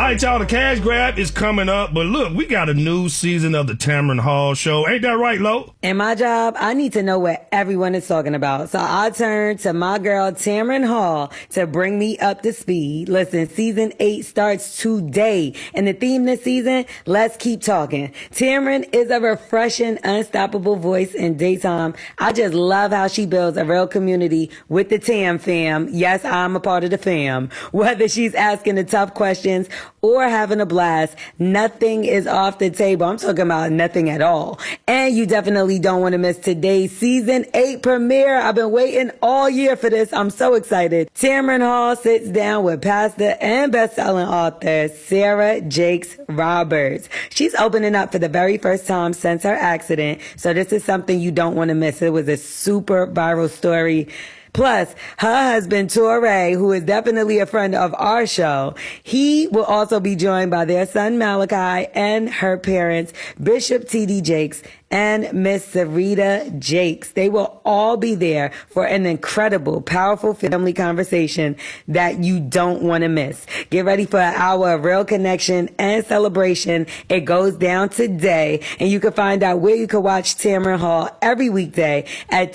right, y'all, the cash grab is coming up, but look, we got a new season of the Tamron Hall Show. Ain't that right, Lo? In my job, I need to know what everyone is talking about. So I turn to my girl, Tamron Hall, to bring me up to speed. Listen, season 8 starts today. And the theme this season, let's keep talking. Tamron is a refreshing, unstoppable voice in daytime. I just love how she builds a real community with the Tam fam. Yes, I'm a part of the fam. Whether she's asking the tough questions or having a blast, nothing is off the table. I'm talking about nothing at all. And you definitely don't want to miss today's season 8 premiere. I've been waiting all year for this. I'm so excited. Tamron Hall sits down with pastor and best-selling author Sarah Jakes Roberts. She's opening up for the very first time since her accident. So this is something you don't want to miss. It was a super viral story. Plus, her husband, Torrey, who is definitely a friend of our show, he will also be joined by their son, Malachi, and her parents, Bishop T.D. Jakes and Miss Sarita Jakes. They will all be there for an incredible, powerful family conversation that you don't want to miss. Get ready for an hour of real connection and celebration. It goes down today, and you can find out where you can watch Tamron Hall every weekday at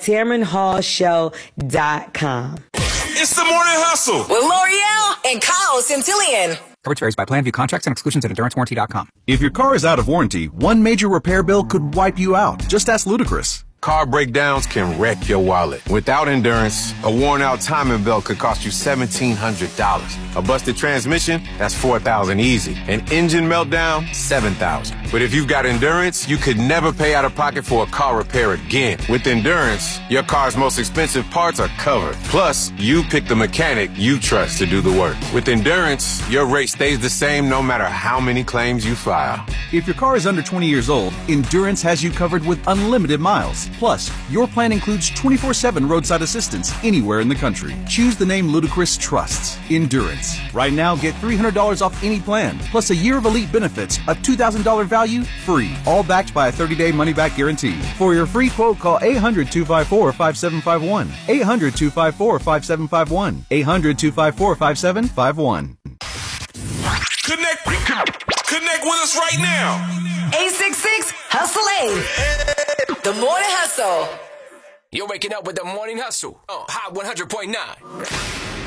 TamronHallShow.com. It's the Morning Hustle with L'Oreal and Kyle Centillion. Coverage varies by plan. View contracts and exclusions at EnduranceWarranty.com. If your car is out of warranty, one major repair bill could wipe you out. Just ask Ludacris. Car breakdowns can wreck your wallet. Without Endurance, a worn-out timing belt could cost you $1,700. A busted transmission, that's $4,000 easy. An engine meltdown, $7,000. But if you've got Endurance, you could never pay out of pocket for a car repair again. With Endurance, your car's most expensive parts are covered. Plus, you pick the mechanic you trust to do the work. With Endurance, your rate stays the same no matter how many claims you file. If your car is under 20 years old, Endurance has you covered with unlimited miles. Plus, your plan includes 24/7 roadside assistance anywhere in the country. Choose the name Ludacris trusts, Endurance. Right now, get $300 off any plan, plus a year of elite benefits, a $2,000 value, free. All backed by a 30-day money-back guarantee. For your free quote, call 800-254-5751. 800-254-5751. 800-254-5751. Connect with us right now. 866-HUSTLE-8. The Morning Hustle. You're waking up with the Morning Hustle on Hot 100.9.